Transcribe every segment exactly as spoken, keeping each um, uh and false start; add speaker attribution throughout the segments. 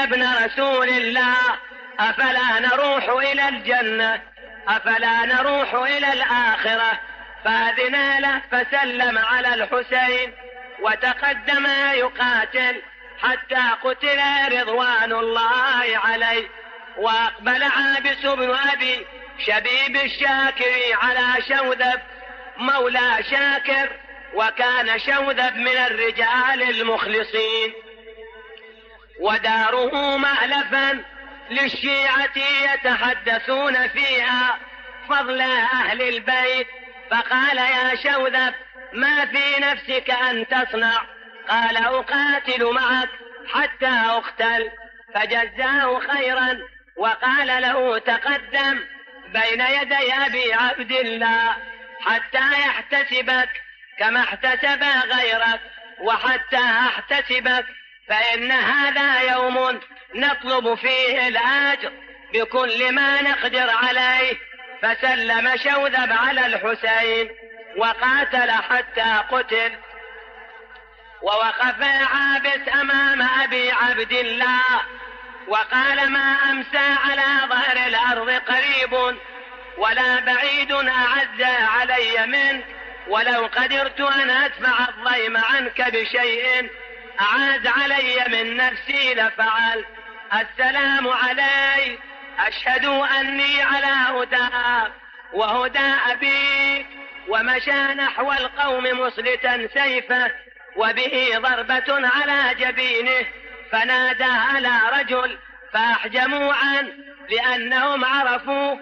Speaker 1: ابن رسول الله أفلا نروح إلى الجنة أفلا نروح إلى الآخرة؟ فأذن له فسلم على الحسين وتقدم يقاتل حتى قتل رضوان الله عليه. وأقبل عابس بن أبي شبيب الشاكري على شوذب مولى شاكر، وكان شوذب من الرجال المخلصين، وداره مألفا للشيعة يتحدثون فيها فضل أهل البيت. فقال يا شوذب ما في نفسك أن تصنع؟ قال أقاتل معك حتى أقتل. فجزاه خيرا وقال له تقدم بين يدي أبي عبد الله حتى يحتسبك كما احتسب غيرك وحتى احتسبك، فإن هذا يوم نطلب فيه الأجر بكل ما نقدر عليه. فسلم شوذب على الحسين وقاتل حتى قتل. ووقف عابس أمام أبي عبد الله وقال ما أمسى على ظهر الأرض قريب ولا بعيد أعز علي منه، ولو قدرت أن أدفع الضيم عنك بشيء أعاز علي من نفسي لفعل. السلام عليك، أشهد أني على هدى وهدى أبيك. ومشى نحو القوم مسلتا سيفه وبه ضربة على جبينه، فنادى على رجل فأحجموا عنه لأنهم عرفوا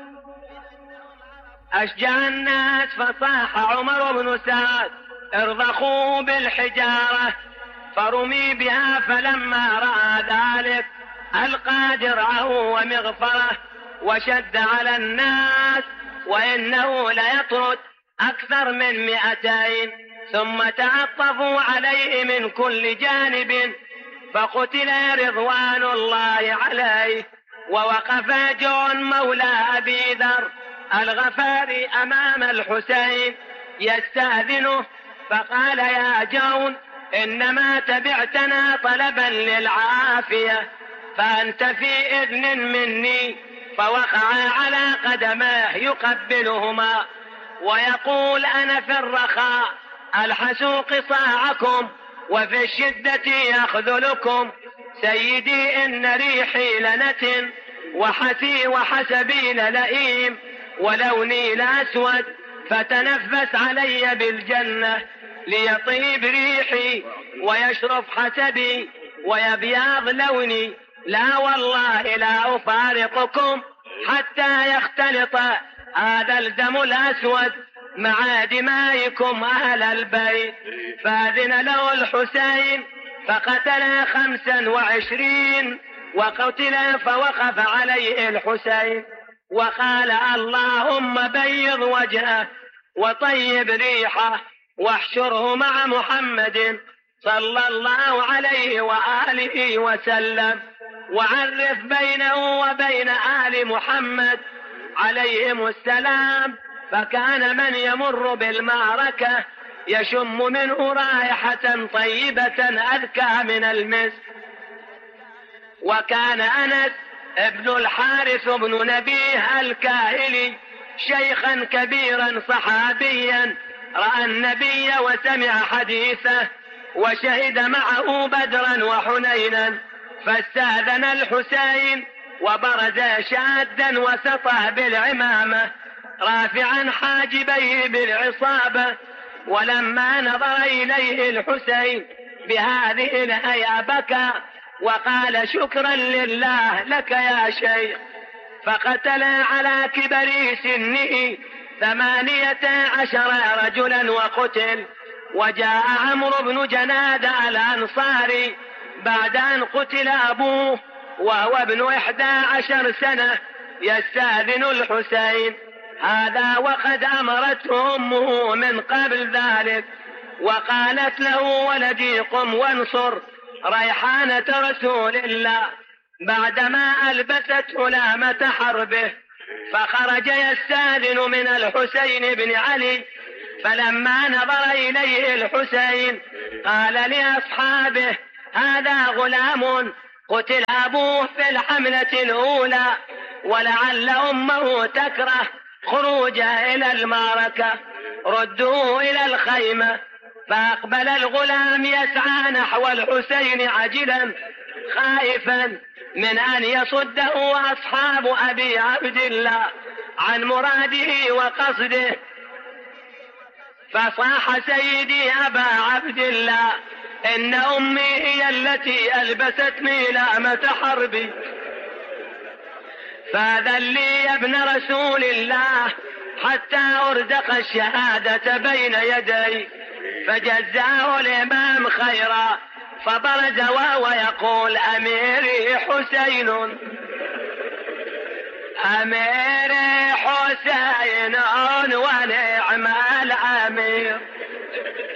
Speaker 1: أشجع الناس. فصاح عمر بن سعد ارضخوا بالحجارة فرمي بها، فلما رأى ذلك ألقى درعه ومغفره وشد على الناس، وإنه ليطرد أكثر من مئتين، ثم تعطفوا عليه من كل جانب فقتل رضوان الله عليه. ووقف جون مولى أبي ذر الغفاري أمام الحسين يستأذنه فقال يا جون إنما تبعتنا طلبا للعافية، فأنت في إذن مني. فوقع على قدماه يقبلهما ويقول أنا في الرخاء ألحس قصاعكم وفي الشدة يخذلكم. سيدي إن ريحي لنتن وحسي وحسبي لئيم ولوني لأسود، فتنفس علي بالجنة ليطيب ريحي ويشرف حسبي ويبياض لوني. لا والله لا أفارقكم حتى يختلط هذا الدم الأسود مع دمائكم أهل البيت. فأذن له الحسين فقتل خمسا وعشرين وقتل. فوقف عليه الحسين وقال اللهم بيض وجهه وطيب ريحه واحشره مع محمد صلى الله عليه وآله وسلم، وعرف بينه وبين آل محمد عليهم السلام. فكان من يمر بالمعركة يشم منه رائحة طيبة أذكى من المسك. وكان أنس ابن الحارث بن نبيه الكاهلي شيخا كبيرا صحابيا رأى النبي وسمع حديثه وشهد معه بدرا وحنينا، فاستأذن الحسين وبرز شادا وسطه بالعمامة رافعا حاجبيه بالعصابة. ولما نظر إليه الحسين بهذه الهيئة بكى وقال شكرا لله لك يا شيخ. فقتل على كبر سنه ثمانية عشر رجلا وقتل. وجاء عمرو بن جناد الأنصاري بعد أن قتل أبوه وهو ابن إحدى عشر سنة يستأذن الحسين، هذا وقد أمرته أمه من قبل ذلك وقالت له ولدي قم وانصر ريحانة رسول الله، بعدما ألبسته لامة حربه. فخرج يستأذن من الحسين بن علي، فلما نظر إليه الحسين قال لأصحابه هذا غلام قتل أبوه في الحملة الأولى، ولعل أمه تكره خروجه إلى المعركة، ردوه إلى الخيمة. فأقبل الغلام يسعى نحو الحسين عجلا، خائفا من أن يصده أصحاب أبي عبد الله عن مراده وقصده. فصاح سيدي أبا عبد الله: إن أمي هي التي ألبستني لامة حربي، فاذن لي يا ابن رسول الله حتى أرزق الشهادة بين يدي. فجزاه الإمام خيرا، فبرز وهو يقول: أميري حسين، أميري حسين وني